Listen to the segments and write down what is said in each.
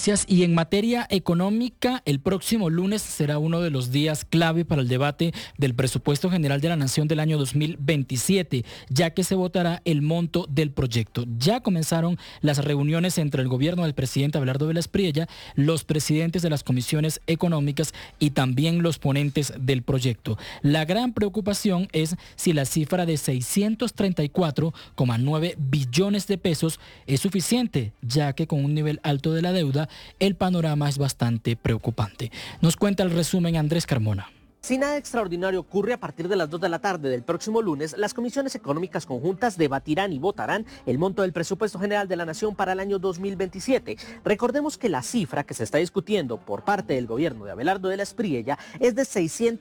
Gracias. Y en materia económica, el próximo lunes será uno de los días clave para el debate del presupuesto general de la Nación del año 2027, ya que se votará el monto del proyecto. Ya comenzaron las reuniones entre el gobierno del presidente Abelardo Vélez Priella, los presidentes de las comisiones económicas y también los ponentes del proyecto. La gran preocupación es si la cifra de 634,9 billones de pesos es suficiente, ya que con un nivel alto de la deuda, el panorama es bastante preocupante. Nos cuenta el resumen Andrés Carmona. Si nada extraordinario ocurre, a partir de las 2 de la tarde del próximo lunes, las comisiones económicas conjuntas debatirán y votarán el monto del presupuesto general de la Nación para el año 2027. Recordemos que la cifra que se está discutiendo por parte del gobierno de Abelardo Vélez Priella es de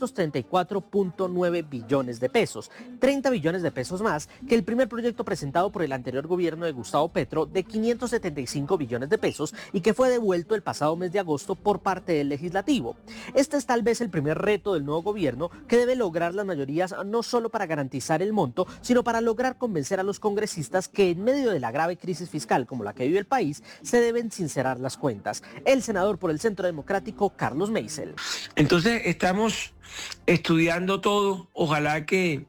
634,9 billones de pesos, 30 billones de pesos más que el primer proyecto presentado por el anterior gobierno de Gustavo Petro de 575 billones de pesos y que fue devuelto el pasado mes de agosto por parte del legislativo. Este es tal vez el primer reto del nuevo gobierno, que debe lograr las mayorías no solo para garantizar el monto, sino para lograr convencer a los congresistas que en medio de la grave crisis fiscal como la que vive el país, se deben sincerar las cuentas. El senador por el Centro Democrático, Carlos Meisel. Entonces estamos estudiando todo, ojalá que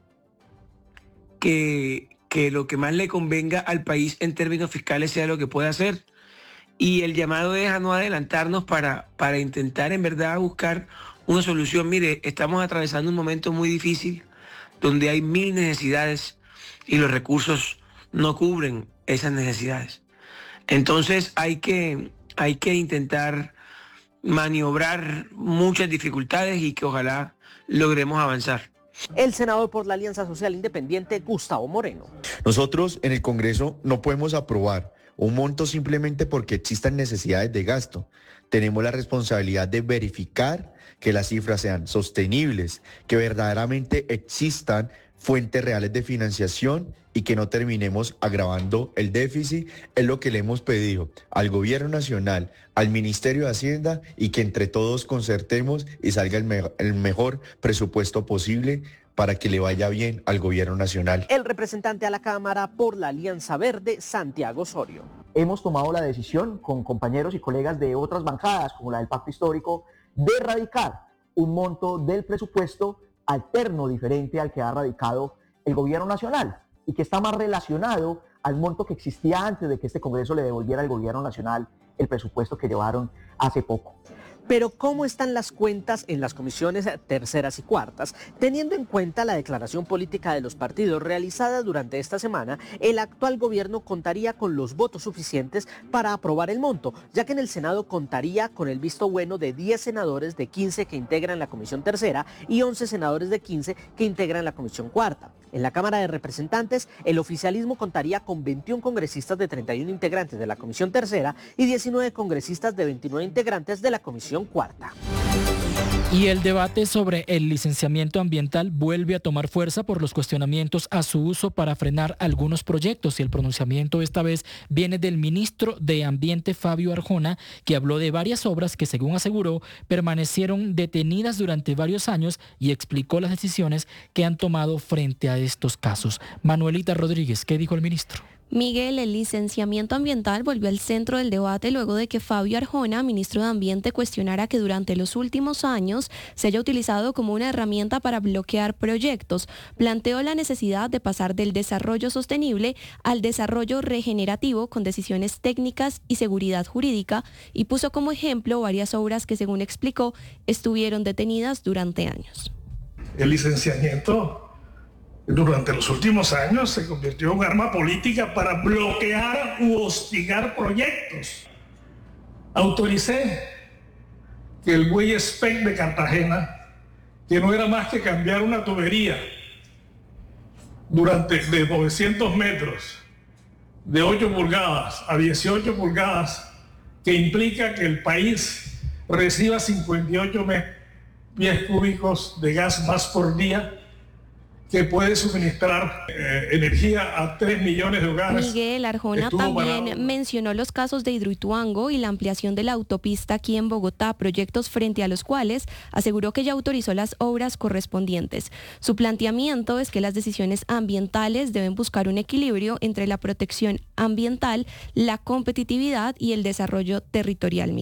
lo que más le convenga al país en términos fiscales sea lo que pueda hacer. Y el llamado es a no adelantarnos para intentar en verdad buscar una solución. Mire, estamos atravesando un momento muy difícil donde hay 1000 necesidades y los recursos no cubren esas necesidades. Entonces hay que intentar maniobrar muchas dificultades y que ojalá logremos avanzar. El senador por la Alianza Social Independiente, Gustavo Moreno. Nosotros en el Congreso no podemos aprobar un monto simplemente porque existan necesidades de gasto. Tenemos la responsabilidad de verificar que las cifras sean sostenibles, que verdaderamente existan fuentes reales de financiación y que no terminemos agravando el déficit. Es lo que le hemos pedido al Gobierno Nacional, al Ministerio de Hacienda, y que entre todos concertemos y salga el mejor presupuesto posible para que le vaya bien al Gobierno Nacional. El representante a la Cámara por la Alianza Verde, Santiago Osorio. Hemos tomado la decisión con compañeros y colegas de otras bancadas, como la del Pacto Histórico, de erradicar un monto del presupuesto alterno, diferente al que ha radicado el Gobierno Nacional y que está más relacionado al monto que existía antes de que este Congreso le devolviera al Gobierno Nacional el presupuesto que llevaron hace poco. Pero ¿cómo están las cuentas en las comisiones terceras y cuartas? Teniendo en cuenta la declaración política de los partidos realizada durante esta semana, el actual gobierno contaría con los votos suficientes para aprobar el monto, ya que en el Senado contaría con el visto bueno de 10 senadores de 15 que integran la comisión tercera y 11 senadores de 15 que integran la comisión cuarta. En la Cámara de Representantes, el oficialismo contaría con 21 congresistas de 31 integrantes de la comisión tercera y 19 congresistas de 29 integrantes de la comisión cuarta. Y el debate sobre el licenciamiento ambiental vuelve a tomar fuerza por los cuestionamientos a su uso para frenar algunos proyectos, y el pronunciamiento esta vez viene del ministro de Ambiente, Fabio Arjona, que habló de varias obras que, según aseguró, permanecieron detenidas durante varios años y explicó las decisiones que han tomado frente a estos casos. Manuelita Rodríguez, ¿qué dijo el ministro? Miguel, el licenciamiento ambiental volvió al centro del debate luego de que Fabio Arjona, ministro de Ambiente, cuestionara que durante los últimos años se haya utilizado como una herramienta para bloquear proyectos. Planteó la necesidad de pasar del desarrollo sostenible al desarrollo regenerativo con decisiones técnicas y seguridad jurídica, y puso como ejemplo varias obras que, según explicó, estuvieron detenidas durante años. El licenciamiento durante los últimos años se convirtió en un arma política para bloquear u hostigar proyectos. Autoricé que el muelle SPEC de Cartagena, que no era más que cambiar una tubería de 900 metros, de 8 pulgadas a 18 pulgadas, que implica que el país reciba 58 pies cúbicos de gas más por día, que puede suministrar energía a 3 millones de hogares. Miguel Arjona también mencionó los casos de Hidroituango y la ampliación de la autopista aquí en Bogotá, proyectos frente a los cuales aseguró que ya autorizó las obras correspondientes. Su planteamiento es que las decisiones ambientales deben buscar un equilibrio entre la protección ambiental, la competitividad y el desarrollo territorial.